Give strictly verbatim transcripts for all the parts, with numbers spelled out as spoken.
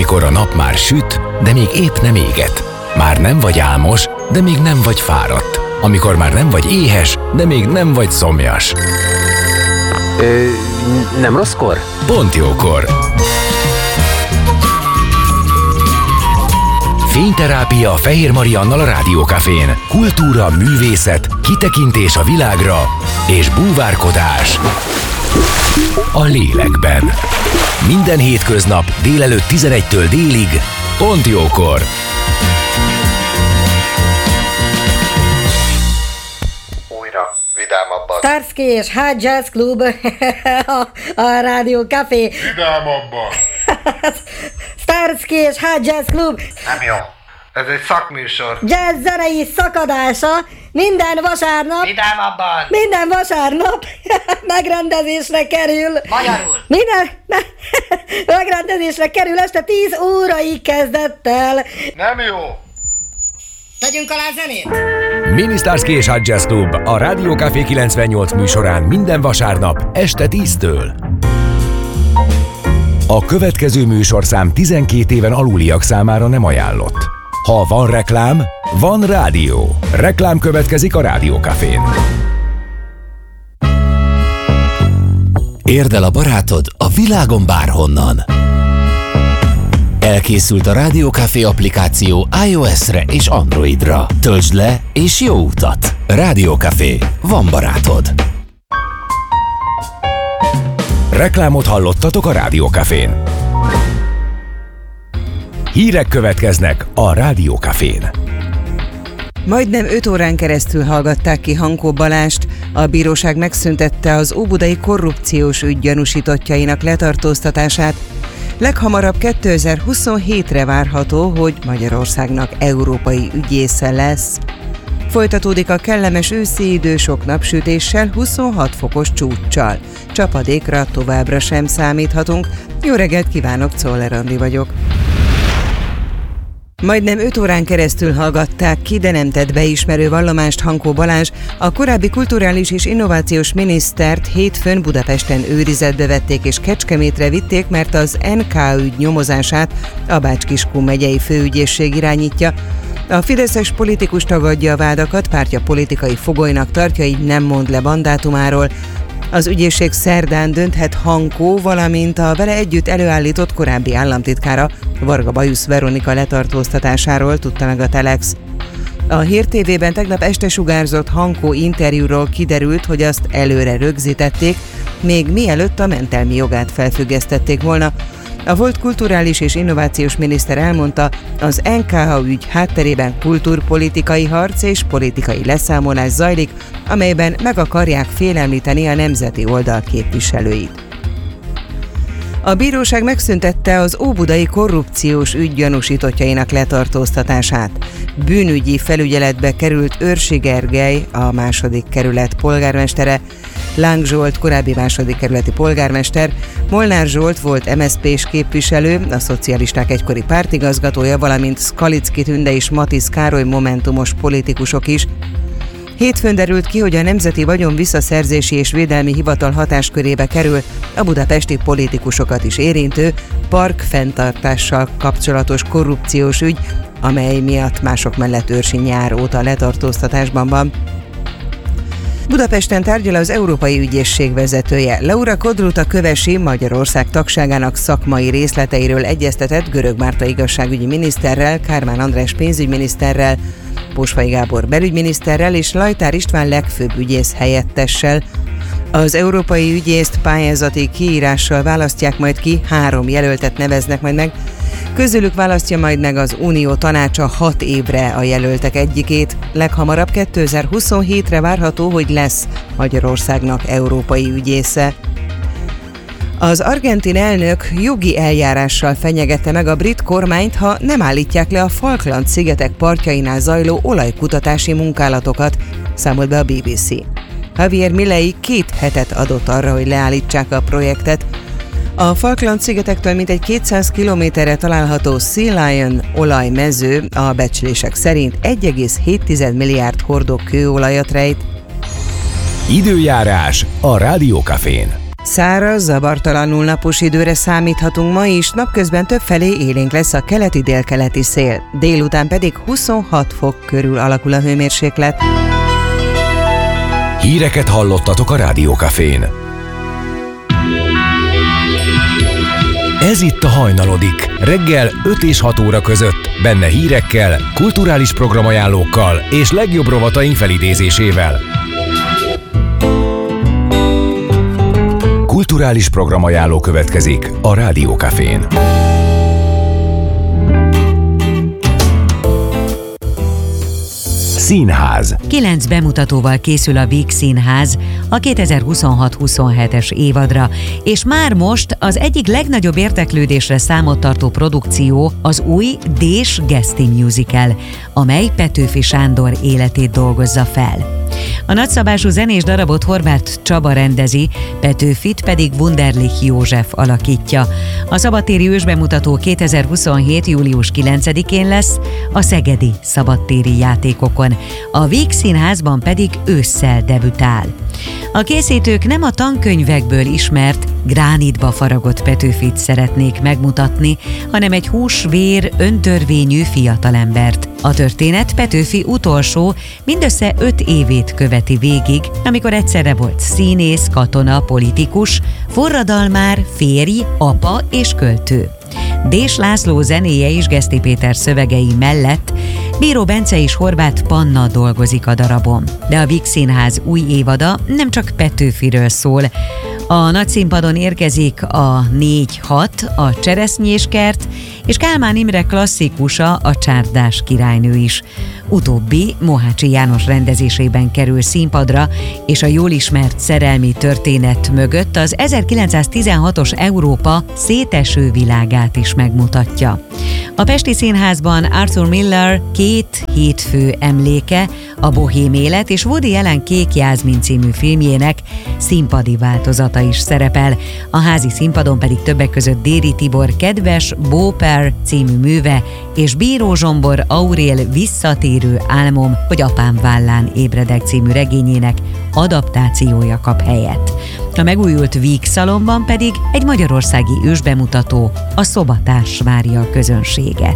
amikor a nap már süt, de még épp nem éget. Már nem vagy álmos, de még nem vagy fáradt. Amikor már nem vagy éhes, de még nem vagy szomjas. Ö, nem rosszkor? Pont jókor. Fényterápia Fehér Mariannal a Rádiókafén. Kultúra, művészet, kitekintés a világra és búvárkodás a lélekben. Minden hétköznap délelőtt tizenegytől délig, pont jókor. Újra, vidámabban. Starsky és Hot Jazz Club a, a Rádió Café. Vidámabban. Starsky és Hot Jazz Club. Nem jó. Ez egy szakműsor. Jazz zenei szakadása minden vasárnap. Vidámabban. Minden vasárnap megrendezésre kerül. Magyarul. Minden me- megrendezésre kerül este tíz óraig kezdettel. Nem jó. Tegyünk alá zenét. Mini Starsky és Hot Jazz Club a Rádiókafé kilencvennyolc műsorán minden vasárnap este tíztől. A következő műsorszám tizenkét éven aluliak számára nem ajánlott. Ha van reklám, van rádió. Reklám következik a Rádiókafén. Érd el a barátod a világon bárhonnan. Elkészült a Rádiókafé applikáció iOS-re és Androidra. Töltsd le és jó utat! Rádiókafé. Van barátod. Reklámot hallottatok a Rádiókafén. Hírek következnek a Rádiókafén. Majdnem öt órán keresztül hallgatták ki Hankó Balást. A bíróság megszüntette az óbudai korrupciós ügy gyanúsítottjainak letartóztatását. Leghamarabb kétezer-huszonhétre várható, hogy Magyarországnak európai ügyésze lesz. Folytatódik a kellemes őszi idő sok napsütéssel, huszonhat fokos csúccsal. Csapadékra továbbra sem számíthatunk. Jó reggelt kívánok, Czoller Andi vagyok. Majdnem öt órán keresztül hallgatták ki, de nem tett beismerő vallomást Hankó Balázs. A korábbi kulturális és innovációs minisztert hétfőn Budapesten őrizetbe vették és Kecskemétre vitték, mert az en ká ügy nyomozását a Bács-Kiskun megyei főügyészség irányítja. A fideszes politikus tagadja a vádakat, pártja politikai fogolynak tartja, így nem mond le mandátumáról. Az ügyészség szerdán dönthet Hankó, valamint a vele együtt előállított korábbi államtitkára, Varga Bajusz Veronika letartóztatásáról, tudta meg a Telex. A Hír té vében tegnap este sugárzott Hankó interjúról kiderült, hogy azt előre rögzítették, még mielőtt a mentelmi jogát felfüggesztették volna. A volt kulturális és innovációs miniszter elmondta, az en ká há ügy hátterében kultúrpolitikai harc és politikai leszámolás zajlik, amelyben meg akarják félemlíteni a nemzeti oldal képviselőit. A bíróság megszüntette az óbudai korrupciós ügy gyanúsítottjainak letartóztatását. Bűnügyi felügyeletbe került Őrsi Gergely, a második kerület polgármestere, Láng Zsolt korábbi második kerületi polgármester, Molnár Zsolt volt em es zé pés képviselő, a szocialisták egykori pártigazgatója, valamint Skalicki Tünde és Matisz Károly momentumos politikusok is. Hétfőn derült ki, hogy a Nemzeti Vagyon Visszaszerzési és Védelmi Hivatal hatáskörébe kerül a budapesti politikusokat is érintő parkfenntartással kapcsolatos korrupciós ügy, amely miatt mások mellett Őrsi nyár óta letartóztatásban van. Budapesten tárgyal az Európai Ügyészség vezetője. Laura Kodruta Kövesi Magyarország tagságának szakmai részleteiről egyeztetett Görög Márta igazságügyi miniszterrel, Kármán András pénzügyminiszterrel, Pósfai Gábor belügyminiszterrel és Lajtár István legfőbb ügyész helyettessel. Az európai ügyészt pályázati kiírással választják majd ki, három jelöltet neveznek majd meg. Közülük választja majd meg az Unió tanácsa hat évre a jelöltek egyikét. Leghamarabb kétezer-huszonhétre várható, hogy lesz Magyarországnak európai ügyésze. Az argentin elnök jogi eljárással fenyegette meg a brit kormányt, ha nem állítják le a Falkland-szigetek partjainál zajló olajkutatási munkálatokat, számolt be a bé bé cé. Javier Milei két hetet adott arra, hogy leállítsák a projektet. A Falkland-szigetektől mintegy kétszáz kilométerre található Sea Lion olajmező a becslések szerint egy egész hét milliárd hordó kőolajat rejt. Időjárás a Rádiókafén. Száraz, zavartalanul napos időre számíthatunk ma is, napközben többfelé élénk lesz a keleti-délkeleti szél, délután pedig huszonhat fok körül alakul a hőmérséklet. Híreket hallottatok a Rádió Cafén. Ez itt a Hajnalodik, reggel öt és hat óra között, benne hírekkel, kulturális programajánlókkal és legjobb rovataink felidézésével. Kulturális programajánló következik a Rádió Cafén. Színház. Kilenc bemutatóval készül a Víg Színház a kétezer-huszonhat-huszonhetes évadra, és már most az egyik legnagyobb érdeklődésre számot tartó produkció az új Dés Geszti Musical, amely Petőfi Sándor életét dolgozza fel. A nagyszabású zenés darabot Horváth Csaba rendezi, Petőfit pedig Wunderlich József alakítja. A szabadtéri ősbemutató kétezer-huszonhét. július kilencedikén lesz a szegedi szabadtéri játékokon, a Víg Színházban pedig ősszel debütál. A készítők nem a tankönyvekből ismert, gránitba faragott Petőfit szeretnék megmutatni, hanem egy hús-vér, öntörvényű fiatalembert. A történet Petőfi utolsó, mindössze öt évét követi végig, amikor egyszerre volt színész, katona, politikus, forradalmár, férj, apa és költő. Dés László zenéje és Geszti Péter szövegei mellett Bíró Bence és Horváth Panna dolgozik a darabon. De a Víg Színház új évada nem csak Petőfiről szól. A nagyszínpadon érkezik a négy hat, a Cseresznyeskert, és Kálmán Imre klasszikusa, a Csárdás királynő is. Utóbbi Mohácsi János rendezésében kerül színpadra, és a jól ismert szerelmi történet mögött az ezerkilencszáztizenhatos Európa széteső világát is megmutatja. A Pesti Színházban Arthur Miller Két hétfő emléke, a bohém élet és Woody Allen Kék Jászmin című filmjének színpadi változata is szerepel. A házi színpadon pedig többek között Déri Tibor Kedves Bóper című műve és Bíró Zsombor Aurél Visszatérő álmom, hogy apám vállán ébredek című regényének adaptációja kap helyet. A megújult Víg Szalonban pedig egy magyarországi ősbemutató, a Szobatárs várja a közönséget.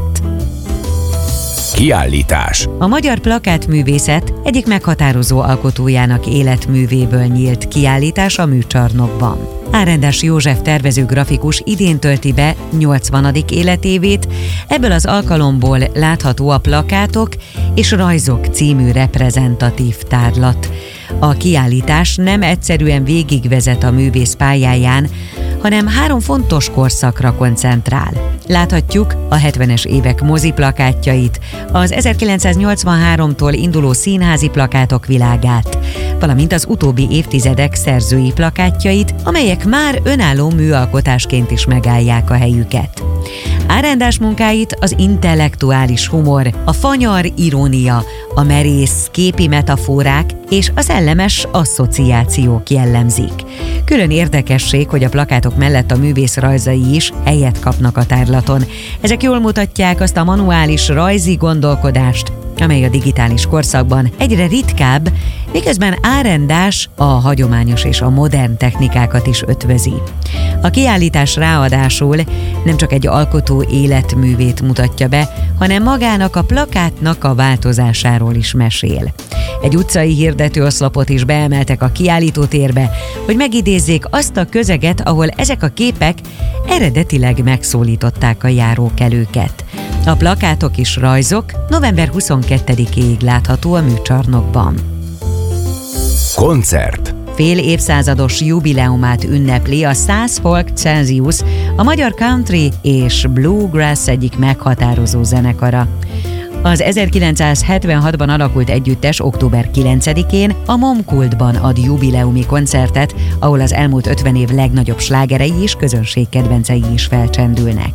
Kiállítás. A magyar plakátművészet egyik meghatározó alkotójának életművéből nyílt kiállítás a Műcsarnokban. Árendás József tervező grafikus idén tölti be nyolcvanadik életévét, ebből az alkalomból látható a Plakátok és Rajzok című reprezentatív tárlat. A kiállítás nem egyszerűen végigvezet a művész pályáján, hanem három fontos korszakra koncentrál. Láthatjuk a hetvenes évek moziplakátjait, az ezerkilencszáznyolcvanháromtól induló színházi plakátok világát, valamint az utóbbi évtizedek szerzői plakátjait, amelyek már önálló műalkotásként is megállják a helyüket. Árendás munkáit az intellektuális humor, a fanyar irónia, a merész képi metaforák és a szellemes asszociációk jellemzik. Külön érdekesség, hogy a plakátok mellett a művész rajzai is helyet kapnak a tárlaton. Ezek jól mutatják azt a manuális rajzi gondolkodást, amely a digitális korszakban egyre ritkább, miközben Árendás a hagyományos és a modern technikákat is ötvözi. A kiállítás ráadásul nem csak egy alkotó életművét mutatja be, hanem magának a plakátnak a változásáról is mesél. Egy utcai hirdetőoszlopot is beemeltek a kiállítótérbe, hogy megidézzék azt a közeget, ahol ezek a képek eredetileg megszólították a járókelőket. A Plakátok és Rajzok november huszonkettedikéig látható a Műcsarnokban. Koncert. Fél évszázados jubileumát ünnepli a száz Folk Celsius, a magyar country és bluegrass egyik meghatározó zenekara. Az ezerkilencszázhetvenhatban alakult együttes október kilencedikén a Momkultban ad jubileumi koncertet, ahol az elmúlt ötven év legnagyobb slágerei és közönségkedvencei is felcsendülnek.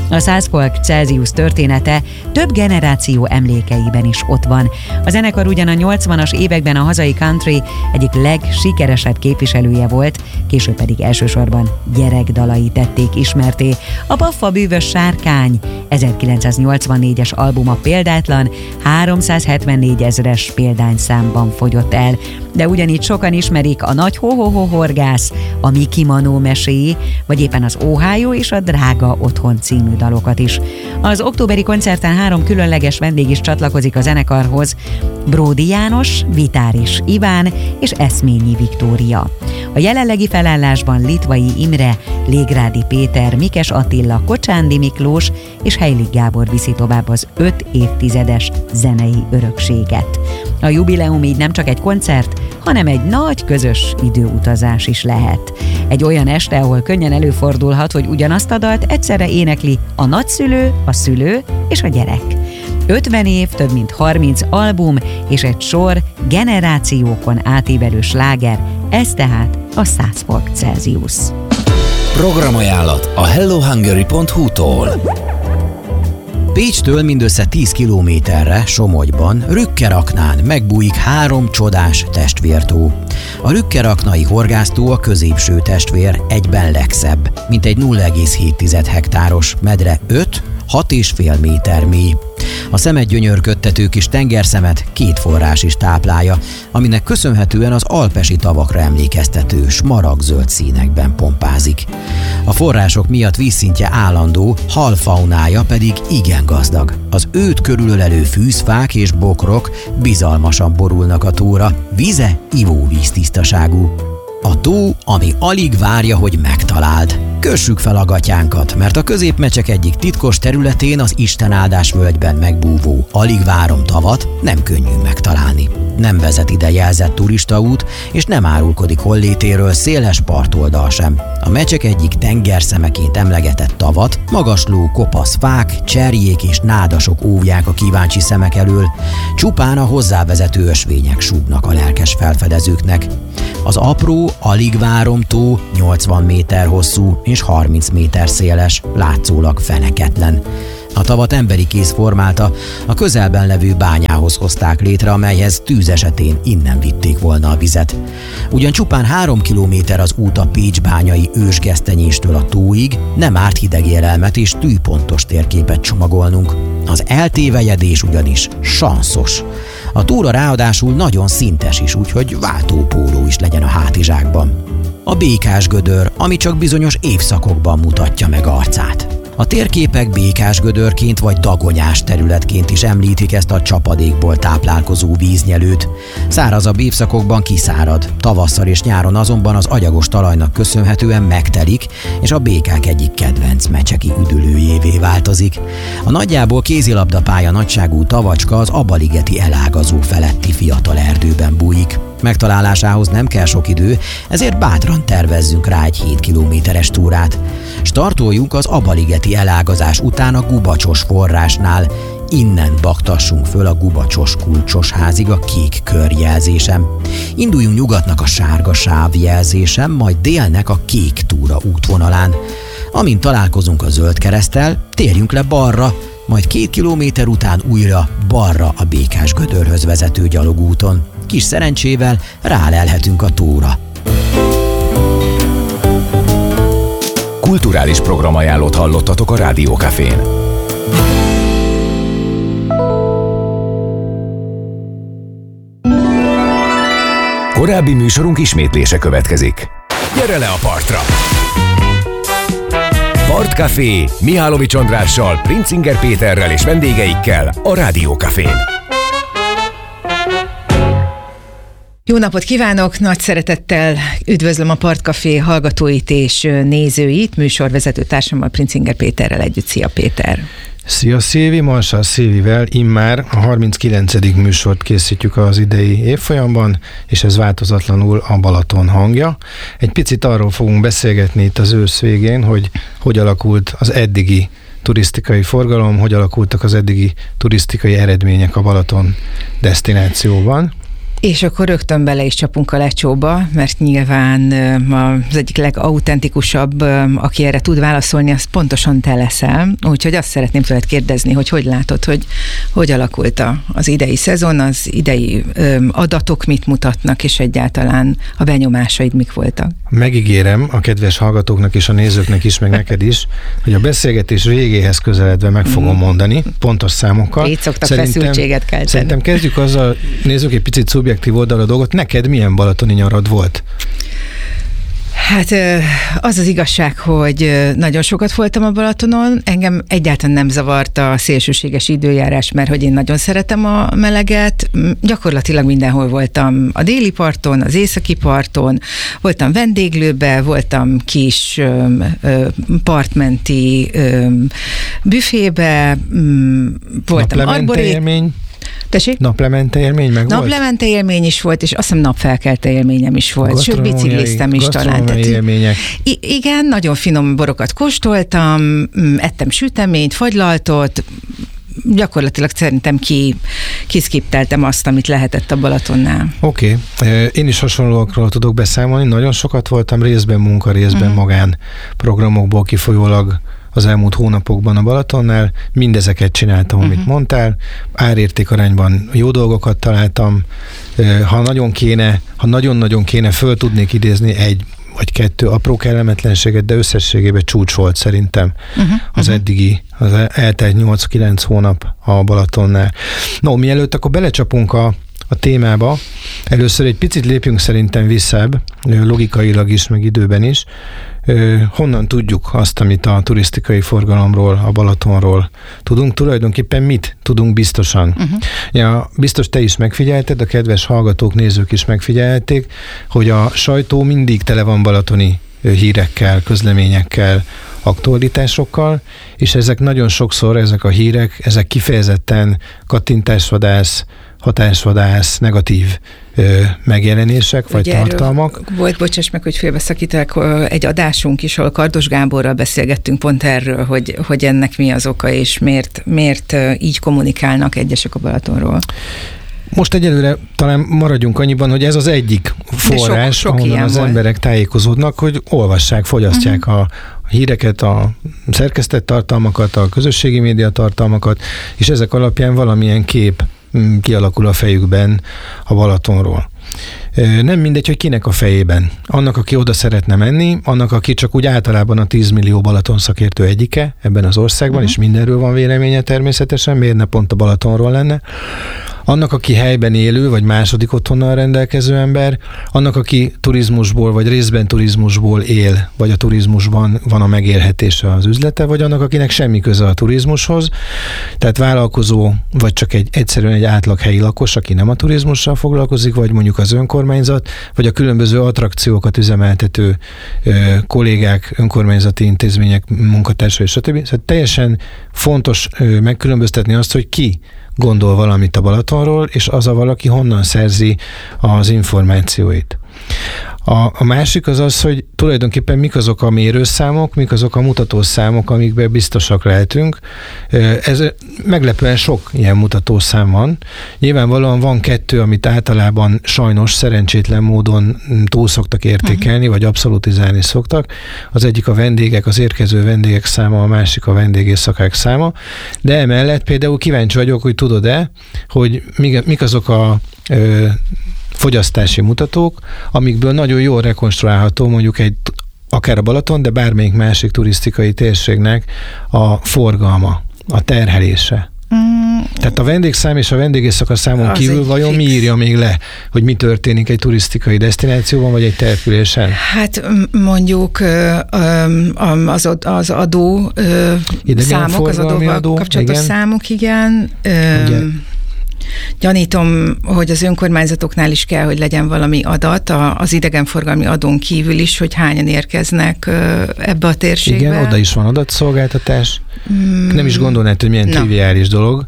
A száz fok Celsius története több generáció emlékeiben is ott van. A zenekar ugyan a nyolcvanas években a hazai country egyik legsikeresebb képviselője volt, később pedig elsősorban gyerekdalai tették ismerté. A Baffa bűvös sárkány ezerkilencszáznyolcvannégyes albuma példátlan, háromszázhetvennégy ezres példányszámban fogyott el, de ugyanígy sokan ismerik a Nagy Ho-Ho-Ho horgász, a Miki Manó meséi, vagy éppen az Ohio és a Drága otthon című dalokat is. Az októberi koncerten három különleges vendég is csatlakozik a zenekarhoz: Bródi János, Vitáris Iván és Eszményi Viktória. A jelenlegi felállásban Litvai Imre, Légrádi Péter, Mikes Attila, Kocsándi Miklós és Heilig Gábor viszi tovább az öt évtizedes zenei örökséget. A jubileum így nem csak egy koncert, hanem egy nagy közös időutazás is lehet. Egy olyan este, ahol könnyen előfordulhat, hogy ugyanazt a dalt egyszerre énekli a nagyszülő, a szülő és a gyerek. ötven év, több mint harminc album és egy sor generációkon átívelő sláger, ez tehát a száz fok Celsius. Programajánlat a hello hungary pont hu-tól. Pécstől mindössze tíz kilométerre, Somogyban, Rükkeraknán megbújik három csodás testvértó. A rükkeraknai horgásztó a középső testvér, egyben legszebb, mint egy nulla egész hét hektáros medre, öt hat és fél méter mély. A szemet gyönyörködtető kis tengerszemet két forrás is táplálja, aminek köszönhetően az alpesi tavakra emlékeztető smaragdzöld színekben pompázik. A források miatt vízszintje állandó, halfaunája pedig igen gazdag. Az őt körülölelő fűzfák és bokrok bizalmasan borulnak a tóra, vize ivóvíz tisztaságú. A tó, ami alig várja, hogy megtaláld. Kössük fel a gatyánkat, mert a Középmecsek egyik titkos területén, az Istenáldás völgyben megbúvó Alig várom tavat nem könnyű megtalálni. Nem vezet ide jelzett turistaút, és nem árulkodik hollétéről széles partoldal sem. A mecsek egyik tengerszemeként emlegetett tavat magasló kopasz fák, cserjék és nádasok óvják a kíváncsi szemek elől, csupán a hozzávezető ösvények súgnak a lelkes felfedezőknek. Az apró Alig várom tó nyolcvan méter hosszú és harminc méter széles, látszólag feneketlen. A tavat emberi kéz formálta, a közelben levő bányához hozták létre, amelyhez tűz esetén innen vitték volna a vizet. Ugyan csupán három kilométer az út a Pécs bányai ősgesztenyéstől a tóig, nem árt hideg élelmet és tűpontos térképet csomagolnunk. Az eltévejedés ugyanis sanszos. A túra ráadásul nagyon szintes is, úgyhogy váltópóló is legyen a hátizsákban. A Békásgödör, ami csak bizonyos évszakokban mutatja meg arcát. A térképek Békásgödörként vagy Dagonyás területként is említik ezt a csapadékból táplálkozó víznyelőt. Szárazabb évszakokban kiszárad, tavasszal és nyáron azonban az agyagos talajnak köszönhetően megtelik, és a békák egyik kedvenc mecseki üdülőjévé változik. A nagyjából kézilabdapálya nagyságú tavacska az Abaligeti elágazó feletti fiatal erdőben bújik. Megtalálásához nem kell sok idő, ezért bátran tervezzünk rá egy hét kilométeres túrát. Startoljunk az Abaligeti elágazás után a Gubacsos forrásnál. Innen baktassunk föl a Gubacsos kulcsos házig a kék körjelzésem. Induljunk nyugatnak a sárga sávjelzésem, majd délnek a kék túra útvonalán. Amint találkozunk a zöld kereszttel, térjünk le balra, majd két kilométer után újra balra a Békásgödörhöz vezető gyalogúton. Kis szerencsével rálelhetünk a tóra. Kulturális programajánlót hallottatok a Rádió Cafén. Korábbi műsorunk ismétlése következik. Gyere le a partra! Partcafé Mihálovics Andrással, Princinger Péterrel és vendégeikkel a Rádió Cafén. Jó napot kívánok! Nagy szeretettel üdvözlöm a Partcafé hallgatóit és nézőit, műsorvezető társammal, Princinger Péterrel együtt. Szia Péter! Szia Szilvi, Marsal Szilvivel immár a harminckilencedik műsort készítjük az idei évfolyamban, és ez változatlanul a Balaton hangja. Egy picit arról fogunk beszélgetni itt az ősz végén, hogy hogy alakult az eddigi turisztikai forgalom, hogy alakultak az eddigi turisztikai eredmények a Balaton desztinációban. És akkor rögtön bele is csapunk a lecsóba, mert nyilván az egyik legautentikusabb, aki erre tud válaszolni, az pontosan te leszel. Úgyhogy azt szeretném tőled kérdezni, hogy hogy látod, hogy hogy alakult az idei szezon, az idei adatok mit mutatnak, és egyáltalán a benyomásaid mik voltak? Megígérem a kedves hallgatóknak és a nézőknek is, meg neked is, hogy a beszélgetés végéhez közeledve meg fogom mondani, pontos számokkal. Így szoktak feszültséget kelteni. Szerintem kezdjük azzal, nézzük egy picit szubjektív oldalra a dolgot. Neked milyen balatoni nyarad volt? Hát az az igazság, hogy nagyon sokat voltam a Balatonon, engem egyáltalán nem zavart a szélsőséges időjárás, mert hogy én nagyon szeretem a meleget, gyakorlatilag mindenhol voltam, a déli parton, az északi parton, voltam vendéglőbe, voltam kis partmenti büfébe, voltam arborét. Tessék? Naplemente élmény meg volt? Naplemente élmény is volt, és azt hiszem napfelkelte élményem is volt. Sőt, bicikliztem is talán. Tehát, élmények. I- igen, nagyon finom borokat kóstoltam, ettem süteményt, fagylaltot, gyakorlatilag szerintem ki, kiszkipteltem azt, amit lehetett a Balatonnál. Oké, okay. Én is hasonlóakról tudok beszámolni. Nagyon sokat voltam részben munka, részben uh-huh. magán programokból kifolyólag az elmúlt hónapokban a Balatonnál. Mindezeket csináltam, amit uh-huh. mondtál. Árérték arányban jó dolgokat találtam. Ha nagyon kéne, ha nagyon-nagyon kéne, föl tudnék idézni egy vagy kettő apró kellemetlenséget, de összességében csúcs volt szerintem uh-huh. az eddigi, az eltelt nyolc-kilenc hónap a Balatonnál. No, mielőtt akkor belecsapunk a a témába. Először egy picit lépjünk szerintem visszább, logikailag is, meg időben is. Honnan tudjuk azt, amit a turisztikai forgalomról, a Balatonról tudunk? Tulajdonképpen mit tudunk biztosan? Uh-huh. Ja, biztos te is megfigyelted, a kedves hallgatók, nézők is megfigyelték, hogy a sajtó mindig tele van balatoni hírekkel, közleményekkel, aktualitásokkal, és ezek nagyon sokszor, ezek a hírek, ezek kifejezetten kattintásvadász, hatásvadász, negatív ö, megjelenések, vagy ugye tartalmak. Volt, bocsáss meg, hogy félbeszakítok, egy adásunk is, ahol Kardos Gáborral beszélgettünk pont erről, hogy, hogy ennek mi az oka, és miért, miért így kommunikálnak egyesek a Balatonról. Most egyelőre talán maradjunk annyiban, hogy ez az egyik forrás, sok, sok ahonnan az volt. Emberek tájékozódnak, hogy olvassák, fogyasztják uh-huh. a híreket, a szerkesztett tartalmakat, a közösségi média tartalmakat, és ezek alapján valamilyen kép kialakul a fejükben a Balatonról. Nem mindegy, hogy kinek a fejében. Annak, aki oda szeretne menni, annak, aki csak úgy általában a tíz millió Balaton szakértő egyike ebben az országban, uh-huh. és mindenről van véleménye természetesen, miért ne pont a Balatonról lenne. Annak, aki helyben élő, vagy második otthonnal rendelkező ember, annak, aki turizmusból, vagy részben turizmusból él, vagy a turizmusban van a megélhetése az üzlete, vagy annak, akinek semmi köze a turizmushoz, tehát vállalkozó, vagy csak egy egyszerűen egy átlag helyi lakos, aki nem a turizmussal foglalkozik, vagy mondjuk az önkormányzat, vagy a különböző attrakciókat üzemeltető ö, kollégák, önkormányzati intézmények, munkatársai, stb. Szóval teljesen fontos ö, megkülönböztetni azt, hogy ki gondol valamit a Balatonról, és az a valaki honnan szerzi az információit. A, a másik az az, hogy tulajdonképpen mik azok a mérőszámok, mik azok a mutatószámok, amikben biztosak lehetünk. Ez meglepően sok ilyen mutatószám van. Nyilvánvalóan van kettő, amit általában sajnos szerencsétlen módon túl szoktak értékelni, uh-huh. vagy abszolutizálni szoktak. Az egyik a vendégek, az érkező vendégek száma, a másik a vendégészakák száma. De emellett például kíváncsi vagyok, hogy tudod-e, hogy mik azok a ö, fogyasztási mutatók, amikből nagyon jól rekonstruálható mondjuk egy akár a Balaton, de bármelyik másik turisztikai térségnek a forgalma, a terhelése. Mm. Tehát a vendégszám és a vendégészaka számon az kívül vajon fix. Mi írja még le, hogy mi történik egy turisztikai desztinációban, vagy egy településen? Hát mondjuk az, az adó számok, az adóval adó, kapcsolatos igen. számok, igen. igen. Gyanítom, hogy az önkormányzatoknál is kell, hogy legyen valami adat, az idegenforgalmi adón kívül is, hogy hányan érkeznek ebbe a térségbe. Igen, oda is van adatszolgáltatás. Mm. Nem is gondolnád, hogy milyen triviális dolog.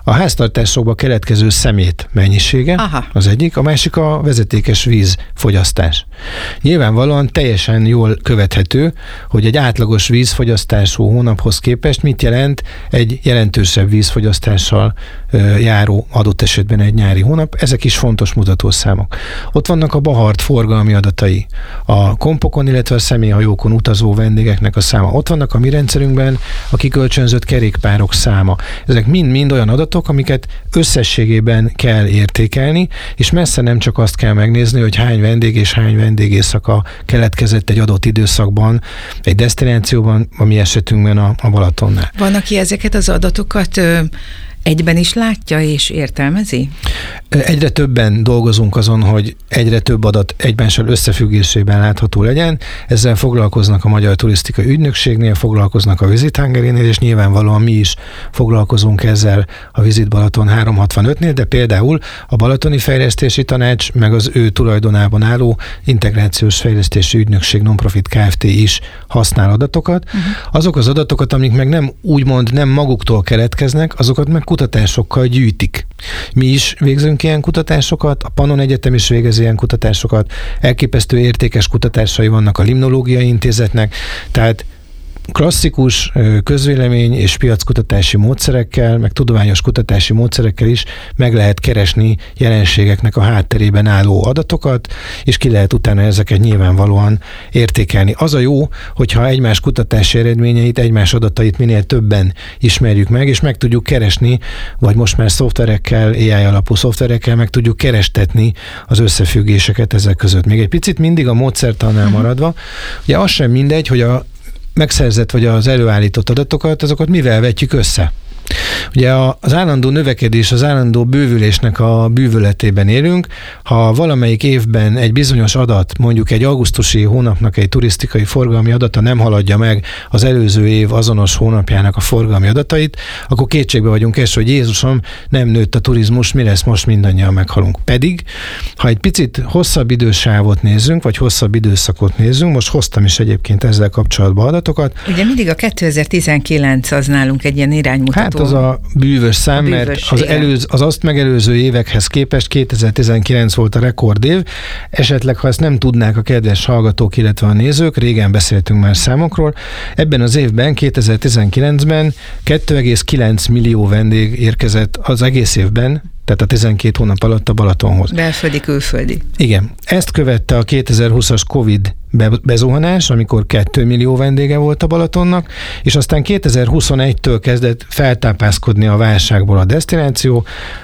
A háztartásokba keletkező szemét mennyisége, aha, az egyik, a másik a vezetékes vízfogyasztás. Nyilvánvalóan teljesen jól követhető, hogy egy átlagos vízfogyasztású hónaphoz képest mit jelent egy jelentősebb vízfogyasztással járó adott esetben egy nyári hónap. Ezek is fontos mutatószámok. Ott vannak a Bahart forgalmi adatai, a kompokon, illetve a személyhajókon utazó vendégeknek a száma. Ott vannak a mi rendszerünkben a kikölcsönzött kerékpárok száma. Ezek mind-mind olyan adatok, amiket összességében kell értékelni, és messze nem csak azt kell megnézni, hogy hány vendég és hány vendégészaka keletkezett egy adott időszakban, egy desztinációban, a mi esetünkben a, a Balatonnál. Van, aki ezeket az adatokat ö, egyben is látja és értelmezi? Egyre többen dolgozunk azon, hogy egyre több adat egymással összefüggésében látható legyen. Ezzel foglalkoznak a Magyar Turisztikai Ügynökségnél, foglalkoznak a Visit Hungary-nél, és nyilvánvalóan mi is foglalkozunk ezzel a Visit Balaton háromszázhatvanötnél, de például a Balatoni Fejlesztési Tanács, meg az ő tulajdonában álló Integrációs Fejlesztési Ügynökség Nonprofit Kft. Is használ adatokat. Uh-huh. Azok az adatokat, amik meg nem úgymond nem maguktól keletkeznek, azokat meg kutatásokkal gyűjtik. Mi is végzünk ilyen kutatásokat, a Pannon Egyetem is végez ilyen kutatásokat, elképesztő értékes kutatásai vannak a Limnológiai Intézetnek, tehát klasszikus közvélemény és piackutatási módszerekkel, meg tudományos kutatási módszerekkel is meg lehet keresni jelenségeknek a hátterében álló adatokat, és ki lehet utána ezeket nyilvánvalóan értékelni. Az a jó, hogyha egymás kutatási eredményeit, egymás adatait minél többen ismerjük meg, és meg tudjuk keresni, vagy most már szoftverekkel, á i alapú szoftverekkel meg tudjuk kerestetni az összefüggéseket ezek között. Még egy picit mindig a módszertannál maradva, ugye az sem mindegy, hogy a megszerzett vagy az előállított adatokat, azokat mivel vetjük össze? Ugye az állandó növekedés, az állandó bővülésnek a bűvöletében élünk. Ha valamelyik évben egy bizonyos adat, mondjuk egy augusztusi hónapnak egy turisztikai forgalmi adata nem haladja meg az előző év azonos hónapjának a forgalmi adatait, akkor kétségbe vagyunk esve, hogy Jézusom, nem nőtt a turizmus, mi lesz most, mindannyian meghalunk. Pedig, ha egy picit hosszabb idősávot nézzünk, vagy hosszabb időszakot nézzünk, most hoztam is egyébként ezzel kapcsolatban adatokat. Ugye mindig a kétezer-tizenkilenc az nálunk egy ilyen iránymutató. Hát az a bűvös szám, a bűvös, mert az, előz, az azt megelőző évekhez képest kétezer-tizenkilenc volt a rekordév. Esetleg, ha ezt nem tudnák a kedves hallgatók, illetve a nézők, régen beszéltünk már számokról, ebben az évben, kétezer-tizenkilencben kettő egész kilenc millió vendég érkezett az egész évben, tehát a tizenkét hónap alatt a Balatonhoz. Belföldi, külföldi. Igen. Ezt követte a kétezer-húszas Covid bezuhanás, amikor két millió vendége volt a Balatonnak, és aztán kétezer-huszonegytől kezdett feltápászkodni a válságból a desztináció,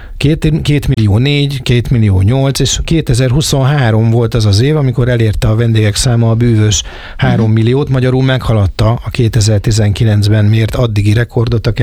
két millió négy, két millió nyolc, és kétezer-huszonhárom volt az az év, amikor elérte a vendégek száma a bűvös három milliót, magyarul meghaladta a kétezer-tizenkilencben mért addigi rekordot, a